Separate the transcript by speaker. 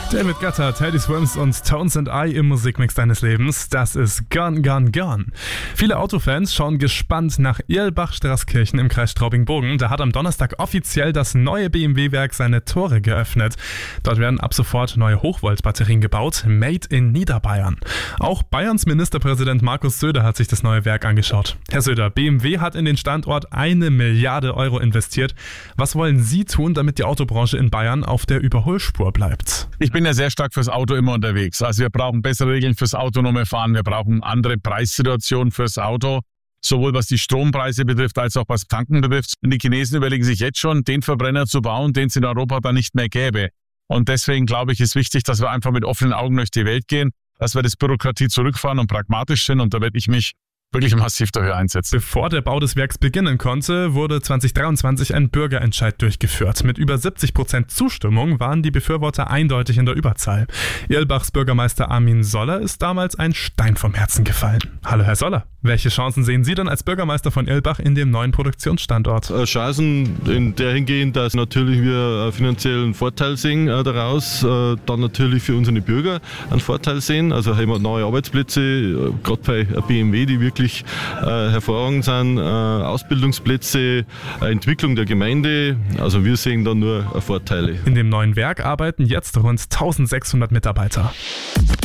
Speaker 1: David Guetta, Teddy Swims und Tones and I im Musikmix deines Lebens. Das ist Gone, Gone, Gone. Viele Autofans schauen gespannt nach Irlbach-Straßkirchen im Kreis Straubing-Bogen. Da hat am Donnerstag offiziell das neue BMW-Werk seine Tore geöffnet. Dort werden ab sofort neue Hochvolt-Batterien gebaut, made in Niederbayern. Auch Bayerns Ministerpräsident Markus Söder hat sich das neue Werk angeschaut. Herr Söder, BMW hat in den Standort 1 Milliarde Euro investiert. Was wollen Sie tun, damit die Autobranche in Bayern auf der Überholspur bleibt?
Speaker 2: Ich bin ja sehr stark fürs Auto immer unterwegs. Also wir brauchen bessere Regeln fürs autonome Fahren. Wir brauchen andere Preissituationen fürs Auto, sowohl was die Strompreise betrifft, als auch was Tanken betrifft. Und die Chinesen überlegen sich jetzt schon, den Verbrenner zu bauen, den es in Europa dann nicht mehr gäbe. Und deswegen glaube ich, ist wichtig, dass wir einfach mit offenen Augen durch die Welt gehen, dass wir das Bürokratie zurückfahren und pragmatisch sind. Und da werde ich mich wirklich massiv dafür einsetzen.
Speaker 1: Bevor der Bau des Werks beginnen konnte, wurde 2023 ein Bürgerentscheid durchgeführt. Mit über 70% Zustimmung waren die Befürworter eindeutig in der Überzahl. Irlbachs Bürgermeister Armin Soller ist damals ein Stein vom Herzen gefallen. Hallo Herr Soller, welche Chancen sehen Sie denn als Bürgermeister von Irlbach in dem neuen Produktionsstandort?
Speaker 3: Chancen in der hingehend, dass natürlich wir einen finanziellen Vorteil sehen daraus, dann natürlich für unsere Bürger einen Vorteil sehen. Also haben wir neue Arbeitsplätze, gerade bei BMW, die wirklich hervorragend sind, Ausbildungsplätze, Entwicklung der Gemeinde. Also wir sehen da nur Vorteile.
Speaker 1: In dem neuen Werk arbeiten jetzt rund 1600 Mitarbeiter.